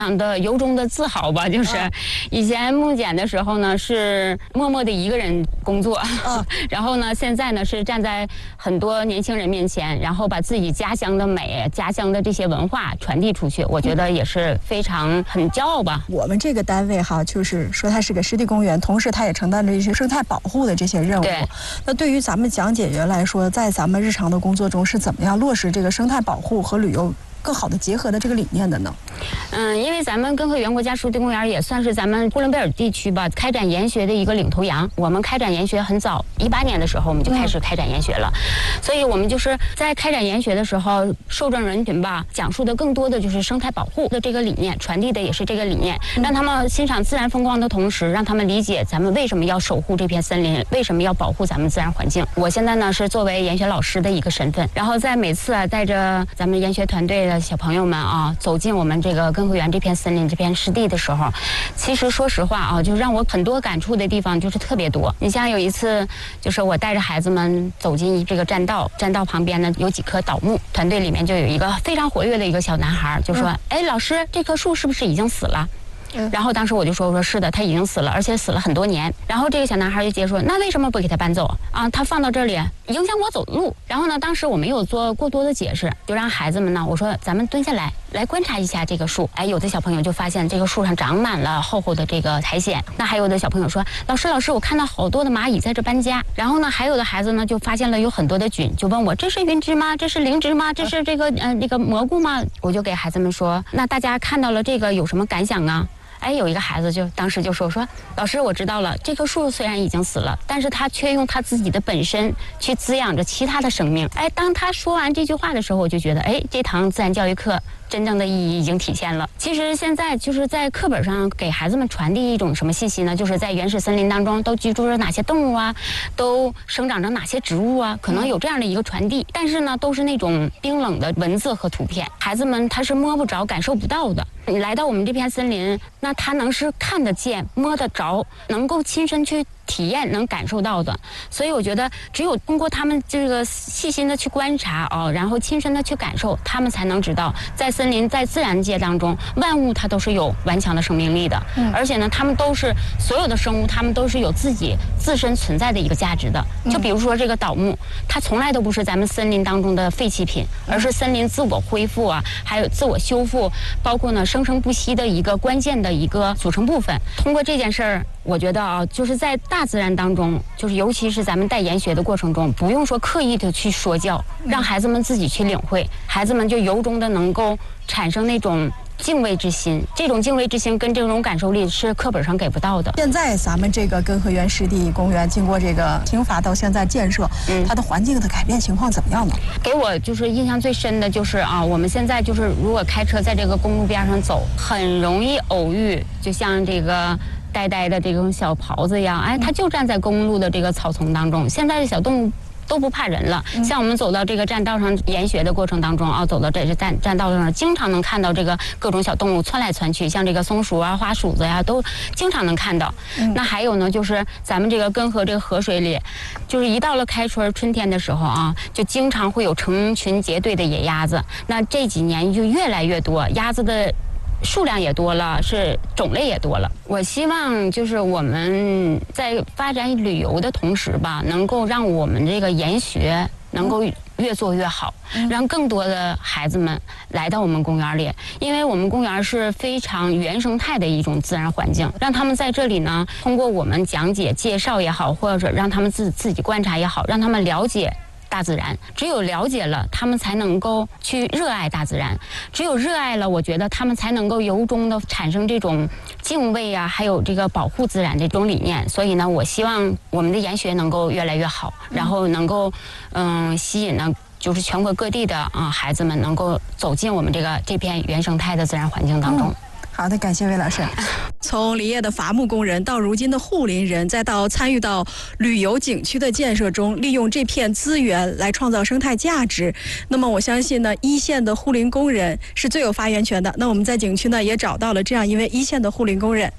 的由衷的自豪吧，就是以前梦检的时候呢是默默的一个人工作，然后呢现在呢是站在很多年轻人面前，然后把自己家乡的美、家乡的这些文化传递出去，我觉得也是非常很骄傲吧。 我们这个单位哈，就是说它是个湿地公园，同时它也承担着一些生态保护的这些任务。 对。 那对于咱们讲解员来说，在咱们日常的工作中是怎么样落实这个生态保护和旅游更好的结合的这个理念的呢？ 因为咱们根河源国家湿地公园也算是咱们呼伦贝尔地区吧开展研学的一个领头羊。我们开展研学很早，18年的时候我们就开始开展研学了，所以我们就是在开展研学的时候，受众人群吧讲述的更多的就是生态保护的这个理念，传递的也是这个理念，让他们欣赏自然风光的同时，让他们理解咱们为什么要守护这片森林，为什么要保护咱们自然环境。我现在呢是作为研学老师的一个身份，然后在每次带着咱们研学团队的小朋友们走进我们这个根河源这片森林这片湿地的时候，其实说实话就让我很多感触的地方就是特别多。你像有一次就是我带着孩子们走进这个栈道旁边呢有几棵倒木，团队里面就有一个非常活跃的一个小男孩就说，老师，这棵树是不是已经死了？然后当时我就说是的，他已经死了，而且死了很多年。然后这个小男孩就接着说，那为什么不给他搬走啊？他放到这里影响我走路。然后呢，当时我没有做过多的解释，就让孩子们呢，我说咱们蹲下来观察一下这个树。有的小朋友就发现这个树上长满了厚厚的这个苔藓。那还有的小朋友说，老师，我看到好多的蚂蚁在这搬家。然后呢，还有的孩子呢就发现了有很多的菌，就问我，这是云芝吗？这是灵芝吗？这是这个蘑菇吗？我就给孩子们说，那大家看到了这个有什么感想啊？有一个孩子当时就说老师，我知道了，这棵树虽然已经死了，但是它却用它自己的本身去滋养着其他的生命。当他说完这句话的时候，我就觉得这堂自然教育课真正的意义已经体现了。其实现在就是在课本上给孩子们传递一种什么信息呢？就是在原始森林当中都居住着哪些动物啊，都生长着哪些植物啊，可能有这样的一个传递，但是呢都是那种冰冷的文字和图片，孩子们他是摸不着感受不到的。你来到我们这片森林，那他能是看得见摸得着，能够亲身去体验能感受到的。所以我觉得只有通过他们这个细心的去观察然后亲身的去感受，他们才能知道在森林在自然界当中，万物它都是有顽强的生命力的，而且呢他们都是所有的生物，他们都是有自己自身存在的一个价值的。就比如说这个倒木，它从来都不是咱们森林当中的废弃品，而是森林自我恢复还有自我修复，包括呢生生不息的一个关键的一个组成部分。通过这件事儿，我觉得就是在大自然当中，就是尤其是咱们带研学的过程中，不用说刻意的去说教，让孩子们自己去领会，孩子们就由衷的能够产生那种敬畏之心。这种敬畏之心跟这种感受力是课本上给不到的。 现在咱们这个根河源湿地公园经过这个停伐到现在建设，它的环境的改变情况怎么样呢？ 给我就是印象最深的就是我们现在就是如果开车在这个公路边上走，很容易偶遇，就像这个呆呆的这种小狍子一样，它就站在公路的这个草丛当中。现在的小动物都不怕人了。像我们走到这个栈道上研学的过程当中走到这栈道上，经常能看到这个各种小动物窜来窜去，像这个松鼠花鼠子都经常能看到。那还有呢，就是咱们这个根河这个河水里，就是一到了开春春天的时候就经常会有成群结队的野鸭子。那这几年就越来越多，鸭子的数量也多了，是种类也多了。我希望就是我们在发展旅游的同时吧，能够让我们这个研学能够越做越好，让更多的孩子们来到我们公园里。因为我们公园是非常原生态的一种自然环境，让他们在这里呢，通过我们讲解介绍也好，或者让他们自己观察也好，让他们了解大自然。只有了解了，他们才能够去热爱大自然。只有热爱了，我觉得他们才能够由衷的产生这种敬畏还有这个保护自然这种理念。所以呢，我希望我们的研学能够越来越好，然后能够吸引呢就是全国各地的孩子们能够走进我们这片原生态的自然环境当中。 好的，感谢魏老师。从林业的伐木工人到如今的护林人，再到参与到旅游景区的建设中，利用这片资源来创造生态价值。那么我相信呢，一线的护林工人是最有发言权的。那我们在景区呢也找到了这样一位一线的护林工人。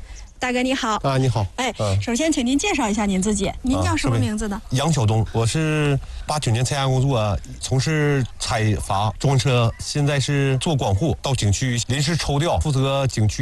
大哥你好。 啊，你好。 哎，首先请您介绍一下您自己，您叫什么名字的？ 杨晓东，我是89年参加工作，从事采伐装车，现在是做管护，到景区临时抽调，负责景区